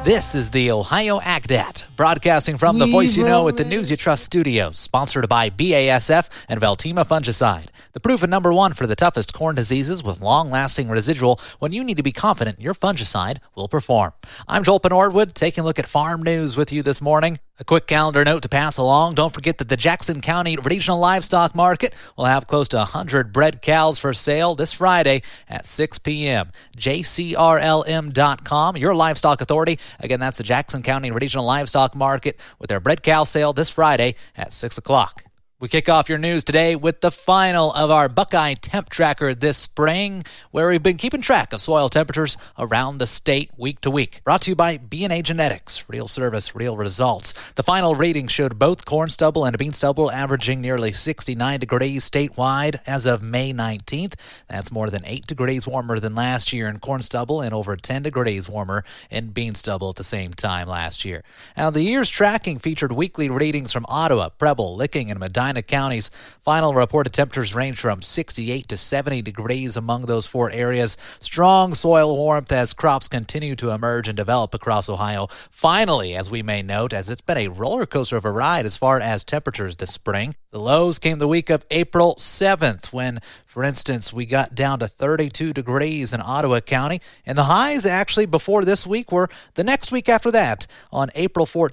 This is the Ohio AgDat, broadcasting from the Voice You Know with the News You Trust studios, sponsored by BASF and Veltima Fungicide, the proven number one for the toughest corn diseases with long-lasting residual when you need to be confident your fungicide will perform. I'm Joel Penordwood, taking a look at farm news with you this morning. A quick calendar note to pass along. Don't forget that the Jackson County Regional Livestock Market will have close to 100 bred cows for sale this Friday at 6 p.m. JCRLM.com, your livestock authority. Again, that's the Jackson County Regional Livestock Market with their bred cow sale this Friday at 6 o'clock. We kick off your news today with the final of our Buckeye Temp Tracker this spring, where we've been keeping track of soil temperatures around the state week to week. Brought to you by B&A Genetics. Real service, real results. The final reading showed both corn stubble and bean stubble averaging nearly 69 degrees statewide as of May 19th. That's more than 8 degrees warmer than last year in corn stubble and over 10 degrees warmer in bean stubble at the same time last year. Now, the year's tracking featured weekly readings from Ottawa, Preble, Licking, and Medina counties. Final reported temperatures range from 68 to 70 degrees among those four areas. Strong soil warmth as crops continue to emerge and develop across Ohio. Finally, as we may note, as it's been a roller coaster of a ride as far as temperatures this spring. The lows came the week of April 7th when, for instance, we got down to 32 degrees in Ottawa County. And the highs actually before this week were the next week after that on April 14th.